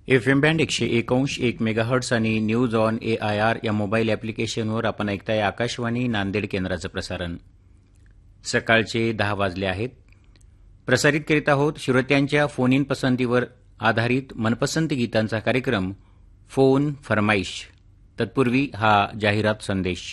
FM band 101.1 megahertz आणि news on AIR या mobile ॲप्लिकेशनवर आपण ऐकताय आकाशवाणी नांदेड केंद्राचं प्रसारण. सकाळचे 10 वाजले आहेत. प्रसारित करीत आहोत श्रोत्यांच्या फोन इन पसंतीवर आधारित मनपसंत गीतांचा कार्यक्रम फोन फरमाईश. तत्पूर्वी हा जाहिरात संदेश.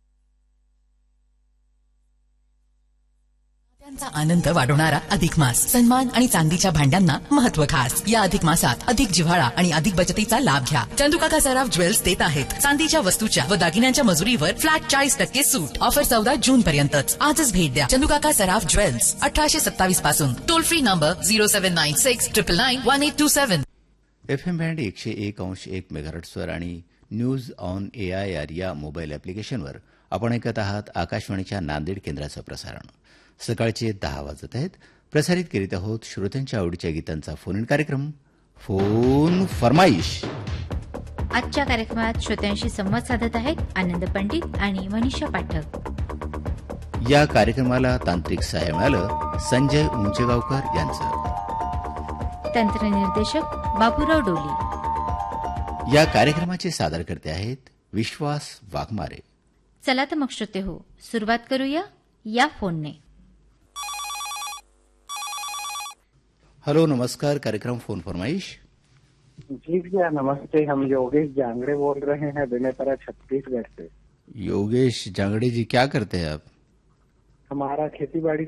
चा आनंद वाढवणारा अधिक मास. सन्मान आणि चांदीच्या भांड्यांना महत्व खास. या अधिक मासात अधिक जिव्हाळा आणि अधिक बचतीचा लाभ घ्या. चंदुकाका सराफ ज्वेल्स देत आहेत चांदीच्या वस्तूच्या व दागिन्यांच्या मजुरीवर फ्लॅट 40% सूट. ऑफर 14 जून पर्यंतच. आजच भेट द्या चंदुकाका सराफ ज्वेल्स, 1827 पासून. Toll free number 0796991827. FM band 101.1 मेगाहर्ट्झवर आणि न्यूज ऑन AIR या मोबाईल ॲप्लिकेशनवर आपण ऐकत आहात आकाशवाणीच्या नांदेड केंद्राचं प्रसारण. सकाळचे 10 वाजत आहेत. प्रसारित करीत आहोत श्रोत्यांच्या आवडीच्या गीतांचा फोन इन कार्यक्रम फोन फरमाईश. आजच्या कार्यक्रमात श्रोत्यांशी संवाद साधत आहेत आनंद पंडित आणि मनीषा पाठक. या कार्यक्रमाला तांत्रिक सहाय्य मिळालं संजय उंचेगावकर यांचं. तंत्रनिर्देशक बाबूराव डोली. या कार्यक्रमाचे सादरकर्ते आहेत विश्वास वाघमारे. चला तर मग श्रोते हो, सुरुवात करूया या फोनने. हेलो, नमस्कार. कार्यक्रम फोन फरमाइश. जी भैया नमस्ते. हम योगेश जांगड़े बोल रहे हैं बेनेपरा छत्तीसगढ़ से. योगेश जांगड़े जी, क्या करते हैं आप? हमारा खेती बाड़ी